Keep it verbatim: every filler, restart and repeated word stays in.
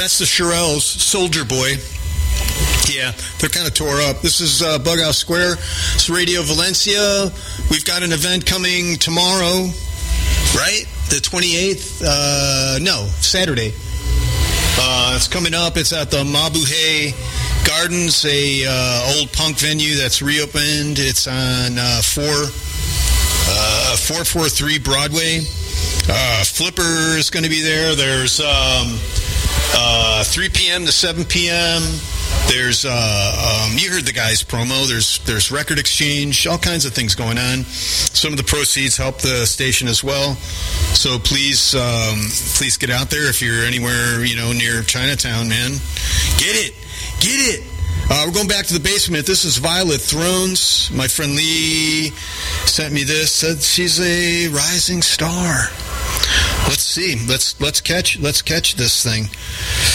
that's the Shirelles, Soldier Boy. Yeah, they're kind of tore up. This is uh, Bughouse Square. It's Radio Valencia. We've got an event coming tomorrow, right? The twenty-eighth? Uh, no, Saturday. Uh, it's coming up. It's at the Mabuhay Gardens, a uh, old punk venue that's reopened. It's on uh, four, uh, four forty-three Broadway. Uh, Flipper is going to be there. There's um, uh, three p.m. to seven p.m. There's, uh, um, you heard the guy's promo. There's there's record exchange, all kinds of things going on. Some of the proceeds help the station as well. So please, um, please get out there if you're anywhere, you know, near Chinatown, man. Get it. Get it. Uh, we're going back to the basement. This is Violet Thrones. My friend Lee sent me this. Said she's a rising star. Let's see. Let's let's catch let's catch this thing.